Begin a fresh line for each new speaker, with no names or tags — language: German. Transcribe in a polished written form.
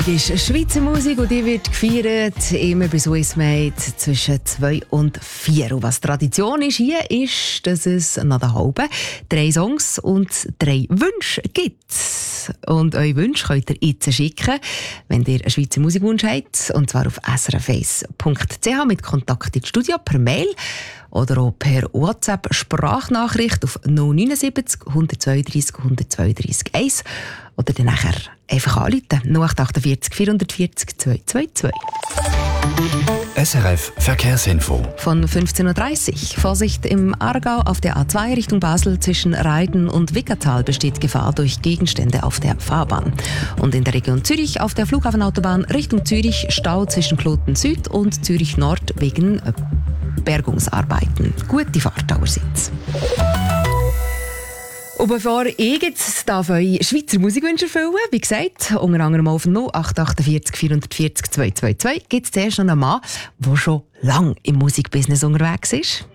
Ist Schweizer Musik und die wird gefeiert immer bei Swissmade zwischen 2 und 4. Und was Tradition ist hier, ist, dass es nach der halben 3 Songs und 3 Wünsche gibt. Und eure Wünsche könnt ihr jetzt schicken, wenn ihr einen Schweizer Musikwunsch habt, und zwar auf srf1.ch mit Kontakt ins Studio per Mail oder auch per WhatsApp-Sprachnachricht auf 079 132 132 1 oder dann nachher einfach anrufen 0848 440 222.
SRF Verkehrsinfo.
Von 15.30 Uhr. Vorsicht im Aargau auf der A2 Richtung Basel zwischen Reiden und Wickertal besteht Gefahr durch Gegenstände auf der Fahrbahn. Und in der Region Zürich auf der Flughafenautobahn Richtung Zürich Stau zwischen Kloten Süd und Zürich Nord wegen Bergungsarbeiten. Gute Fahrt allerseits. Und bevor ich jetzt eure Schweizer Musikwünsche erfüllen, wie gesagt, unter anderem auf 0848 440 222, gibt es zuerst noch einen Mann, der schon lange im Musikbusiness unterwegs ist.